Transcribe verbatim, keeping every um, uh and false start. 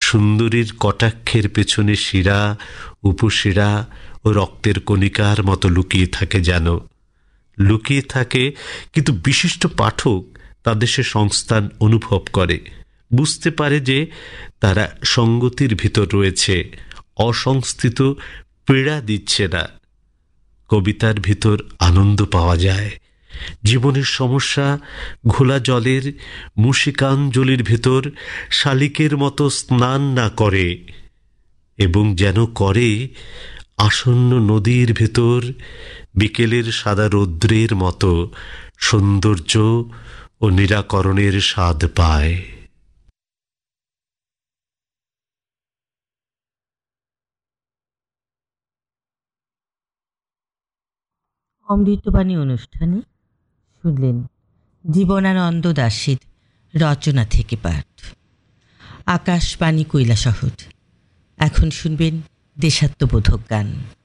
সুন্দরীর কটাক্ষের পেছনে শিরা, উপশিরা ও রক্তের কণিকার মতো লুকিয়ে থাকে, যেন লুকিয়ে থাকে, কিন্তু বিশিষ্ট পাঠক তাদের সে সংস্থান অনুভব করে, বুঝতে পারে যে তারা সঙ্গতির ভিতর রয়েছে, অসংস্থিত পীড়া দিচ্ছে না। কবিতার ভিতর আনন্দ পাওয়া যায়। জীবনের সমস্যা ঘোলা জলের মুশিকাঞ্জলির ভেতর শালিকের মতো স্নান না করে, এবং যেন করে আসন্ন নদীর ভেতর বিকেলের সাদা রৌদ্রের মতো সৌন্দর্য ও নিরাকরণের স্বাদ পায়। অমৃতবাণী অনুষ্ঠানে শুনলেন জীবনানন্দ দাশের রচনা থেকে পাঠ। আকাশবাণী কৈলাসহর। এখন শুনবেন দেশাত্মবোধক গান।